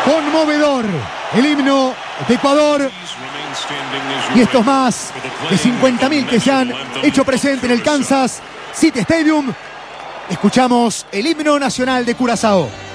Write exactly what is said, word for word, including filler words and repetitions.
Conmovedor el himno de Ecuador y estos más de cincuenta mil que se han hecho presente en el Kansas City Stadium. Escuchamos el himno nacional de Curazao.